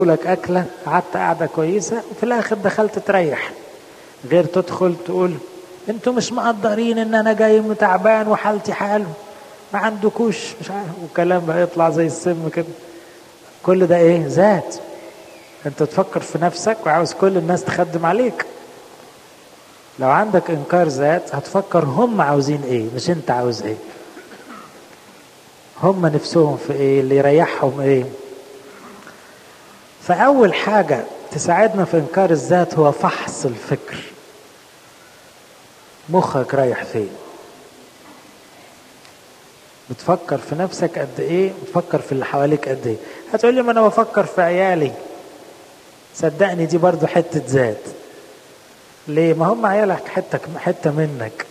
لك أكلة قعدت قعدة كويسة وفي الآخر دخلت تريح، غير تدخل تقول انتوا مش مقدرين ان انا جاي متعبان وحالتي حال ما عندكوش مش عارف، وكلام بقى يطلع زي السم كده. كل ده ايه؟ ذات. انت تفكر في نفسك وعاوز كل الناس تخدم عليك. لو عندك انكار ذات هتفكر هم عاوزين ايه مش انت عاوز ايه، هم نفسهم في ايه، اللي يريحهم ايه. فاول حاجة تساعدنا في انكار الذات هو فحص الفكر. مخك رايح فين؟ بتفكر في نفسك قد ايه؟ بتفكر في اللي حواليك قد ايه؟ هتقول لي ما انا بفكر في عيالي. صدقني دي برضو حتة ذات. ليه؟ ما هم عيالك حتة منك.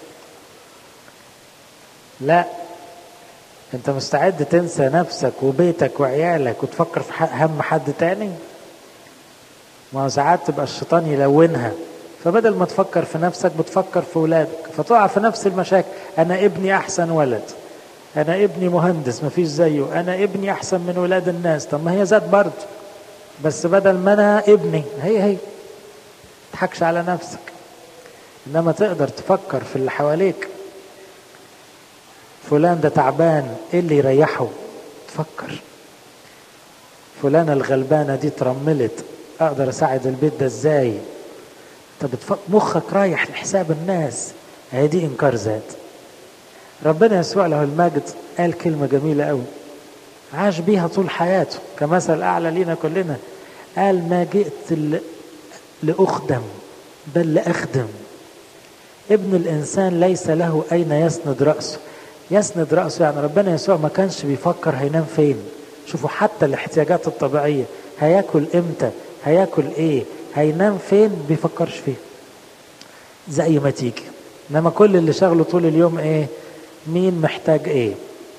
لا، انت مستعد تنسى نفسك وبيتك وعيالك وتفكر في هم حد تاني؟ ما هو ساعات تبقى الشيطان يلونها، فبدل ما تفكر في نفسك بتفكر في ولادك، فتقع في نفس المشاكل. انا ابني احسن ولد، انا ابني مهندس مفيش زيه، انا ابني احسن من ولاد الناس. طب ما هي ذات برضه، بس بدل ما انا ابني هي تضحكش على نفسك. انما تقدر تفكر في اللي حواليك. فلان ده تعبان، ايه اللي يريحه؟ تفكر. فلانة الغلبانة دي ترملت، اقدر اساعد البيت ده ازاي؟ طب مخك رايح لحساب الناس. هي دي انكار ذات. ربنا يسوع له المجد قال كلمة جميلة قوي عاش بيها طول حياته كمثل اعلى لينا كلنا. قال ما جئت لأخدم بل لأخدم. ابن الإنسان ليس له أين يسند رأسه. يسند رأسه يعني ربنا يسوع ما كانش بيفكر هينام فين. شوفوا حتى الاحتياجات الطبيعية، هياكل امتى، هياكل ايه، هينام فين، بيفكرش فيه زي ما تيجي. انما كل اللي شغله طول اليوم ايه؟ مين محتاج ايه.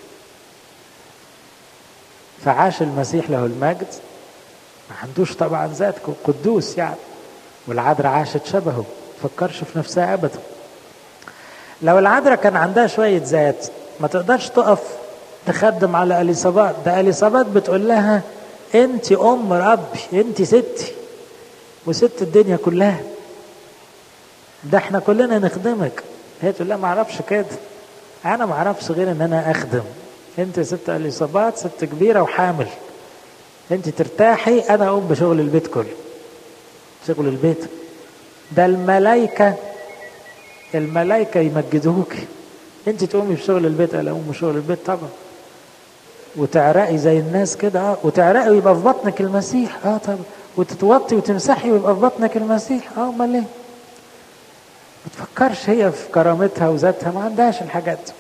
فعاش المسيح له المجد ما عندوش طبعا ذات، قدوس يعني، والعذراء عاشت شبهه، فكرش في نفسها ابدا. لو العذراء كان عندها شوية ذات ما تقدرش تقف تخدم على اليصابات. ده اليصابات بتقول لها انت ام ربي، انت ستي وست الدنيا كلها، ده احنا كلنا نخدمك. هي تقول لها ما اعرفش كده، انا ما اعرفش غير ان انا اخدم. انت ست اليصابات، ست كبيرة وحامل، انت ترتاحي، انا اقوم بشغل البيت كله. شغل البيت ده الملائكة يمجدوك، انت تقومي بشغل البيت. انا اقوم بشغل البيت طبعا. وتعرقي زي الناس كده، وتعرقي ويبقى في بطنك المسيح، طبعا. وتتوطي وتمسحي ويبقى في بطنك المسيح، امال ايه؟ ما تفكرش هي في كرامتها وذاتها، ما عندهاش الحاجات دي.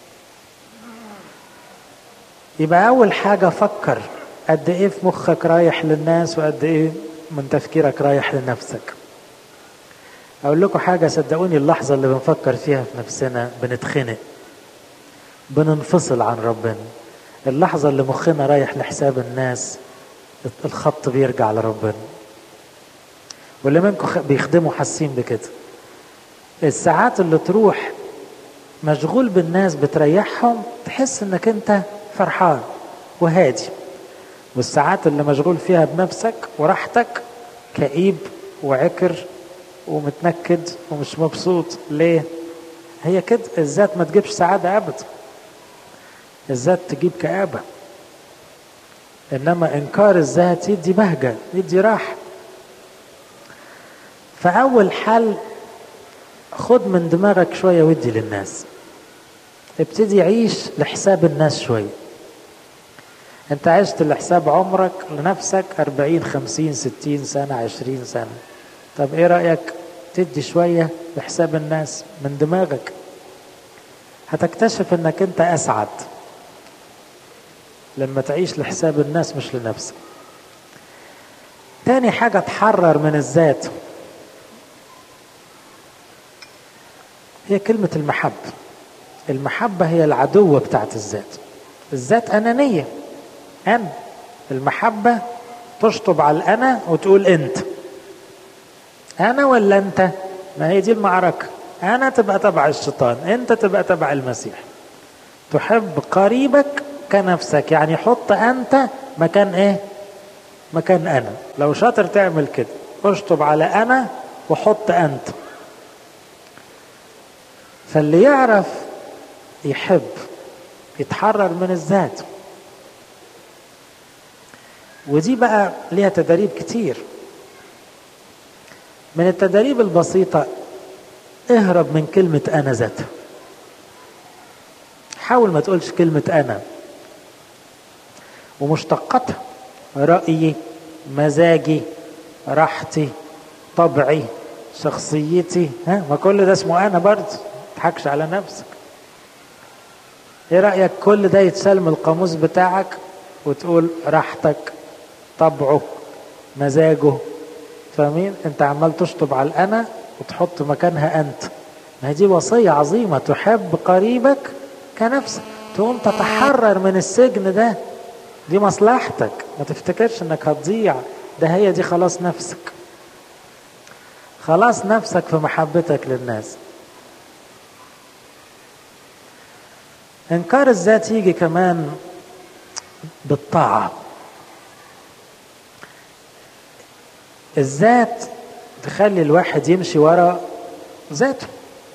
يبقى اول حاجة فكر قد ايه في مخك رايح للناس وقد ايه من تفكيرك رايح لنفسك. اقول لكم حاجة، صدقوني اللحظة اللي بنفكر فيها في نفسنا بنتخنق، بننفصل عن ربنا. اللحظة اللي مخنا رايح لحساب الناس الخط بيرجع لربنا. واللي منكم بيخدموا حاسين بكده. الساعات اللي تروح مشغول بالناس بتريحهم تحس انك انت فرحان وهادي، والساعات اللي مشغول فيها بنفسك وراحتك كئيب وعكر ومتنكد ومش مبسوط. ليه؟ هي كده. الذات ما تجيبش سعادة ابدا، الذات تجيب كآبة. انما انكار الذات يدي بهجة، يدي راحة. فاول حل خد من دماغك شوية ودي للناس. ابتدي عيش لحساب الناس شوية. انت عشت لحساب عمرك لنفسك 40 50 60 سنة 20 سنة. طب ايه رأيك تدي شوية لحساب الناس من دماغك؟ هتكتشف انك انت اسعد لما تعيش لحساب الناس مش لنفسك. تاني حاجة تحرر من الذات هي كلمة المحبة. المحبة هي العدوة بتاعت الذات. الذات أنانية، أنا. المحبة تشطب على الأنا وتقول أنت. أنا ولا أنت؟ ما هي دي المعركة. أنا تبقى تبع الشيطان، أنت تبقى تبع المسيح. تحب قريبك كنفسك، يعني حط أنت مكان إيه؟ مكان أنا. لو شاطر تعمل كده، اشطب على أنا وحط أنت. فاللي يعرف يحب يتحرر من الذات. ودي بقى ليها تدريب كتير. من التدريب البسيطة، اهرب من كلمة أنا ذاتها. حاول ما تقولش كلمة أنا ومشتقاتها، رأيي، مزاجي، راحتي، طبعي، شخصيتي، ما كل ده اسمه أنا برضه. تضحكش على نفسك. ايه رأيك كل ده يتشال من القاموس بتاعك وتقول راحتك، طبعه، مزاجه؟ فاهمين؟ انت عمال تشطب على الأنا وتحط مكانها أنت. ما دي وصية عظيمة، تحب قريبك كنفسك. تقوم تتحرر من السجن ده. دي مصلحتك، ما تفتكرش انك هتضيع. ده هي دي خلاص نفسك. خلاص نفسك في محبتك للناس. انكار الذات يجي كمان بالطاعة. الذات تخلي الواحد يمشي ورا ذاته.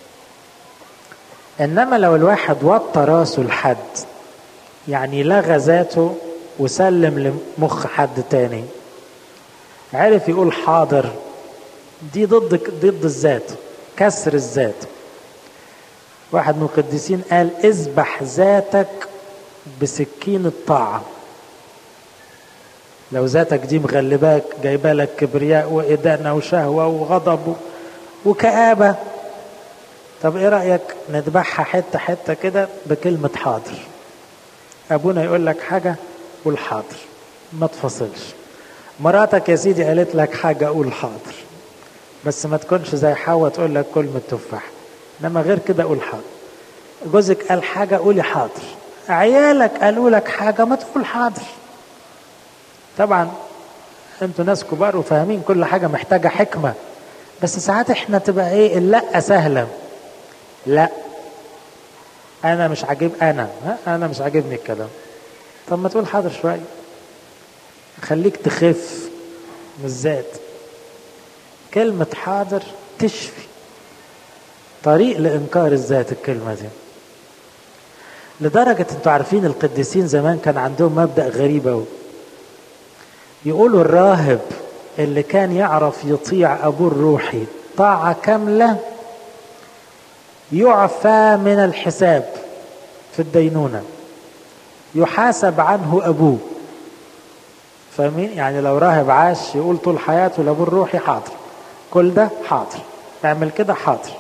انما لو الواحد وطى راسه لحد، يعني لغى ذاته وسلم لمخ حد تاني، عرف يقول حاضر، دي ضد الذات، كسر الذات. واحد من القديسين قال اذبح ذاتك بسكين الطاعة. لو ذاتك دي مغلباك، جايبالك كبرياء وإدانة وشهوة وغضب وكآبة، طب ايه رأيك نذبحها حتة حتة كده بكلمة حاضر؟ ابونا يقول لك حاجة قول حاضر، ما تفصلش. مراتك يا سيدي قالت لك حاجة قول حاضر، بس ما تكونش زي حواء تقول لك كل من التفاح. انما غير كده قول حاضر. جوزك قال حاجة قولي حاضر. عيالك قالوا لك حاجة ما تقول حاضر. طبعا انتوا ناس كبار وفاهمين كل حاجة محتاجة حكمة، بس ساعات احنا تبقى ايه اللا سهلة. لا انا مش عاجب، انا مش عاجبني الكلام. طب ما تقول حاضر شوية، خليك تخف من الذات. كلمة حاضر تشفي. طريق لإنكار الذات الكلمة دي. لدرجة انتوا عارفين القديسين زمان كان عندهم مبدأ غريب أوي. يقولوا الراهب اللي كان يعرف يطيع أبوه الروحي طاعة كاملة يعفى من الحساب في الدينونة، يحاسب عنه أبوه. فاهمين؟ يعني لو راهب عاش يقول طول حياته لأبوه الروحي حاضر، كل ده حاضر، اعمل كده حاضر.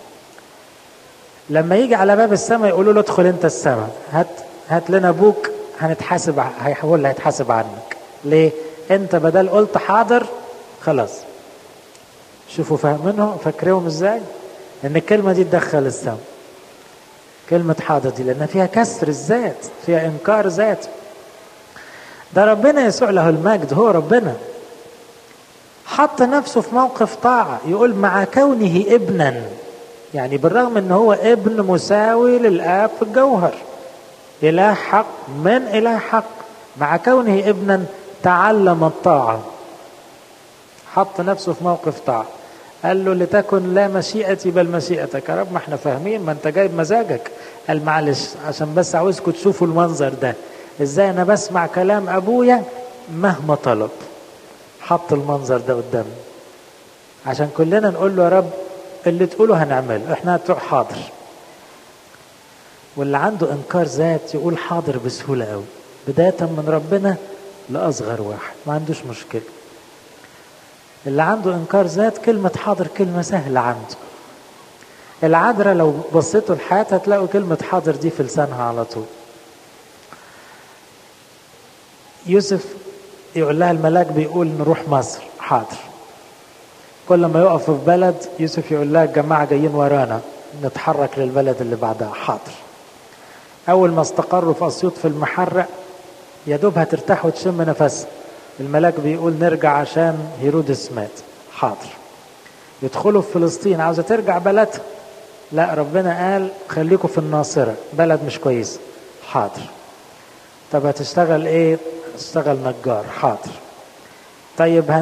لما يجي على باب السماء يقولوا له ادخل انت السماء، هات لنا ابوك، هنتحاسب، هو اللي هيتحاسب عنك. ليه؟ انت بدل قلت حاضر خلاص. شوفوا فاهمينهم، فاكريهم ازاي؟ ان الكلمة دي تدخل السماء. كلمة حاضر دي لان فيها كسر الذات، فيها انكار ذات. ده ربنا يسوع له المجد، هو ربنا حط نفسه في موقف طاعة. يقول مع كونه ابنا، يعني بالرغم ان هو ابن مساوي للآب في الجوهر، إله حق من إله حق، مع كونه ابنا تعلم الطاعة. حط نفسه في موقف طاعة. قال له لتكن لا مشيئتي بل مشيئتك. يا رب ما احنا فاهمين، ما انت جايب مزاجك. قال معلش عشان بس عاوزكم تشوفوا المنظر ده، ازاي انا بسمع كلام ابويا مهما طلب. حط المنظر ده قدامنا عشان كلنا نقول له يا رب اللي تقوله هنعمله، احنا هتروح حاضر. واللي عنده انكار ذات يقول حاضر بسهولة قوي، بداية من ربنا لأصغر واحد ما عندوش مشكلة. اللي عنده انكار ذات كلمة حاضر كلمة سهلة عنده. العذراء لو بصيتوا لحياتها تلاقوا كلمة حاضر دي في لسانها على طول. يوسف يقول لها الملاك بيقول نروح مصر، حاضر. كل ما يقف في بلد يوسف يقول لها الجماعة جايين ورانا، نتحرك للبلد اللي بعدها، حاضر. أول ما استقروا في أسيوط في المحرق يا دوب هترتاح وتشم نفسها، الملاك بيقول نرجع عشان هيرودس مات، حاضر. يدخلوا في فلسطين عاوزة ترجع بلدها، لا ربنا قال خليكم في الناصرة بلد مش كويس، حاضر. طب هتشتغل ايه؟ تشتغل نجار، حاضر. طيب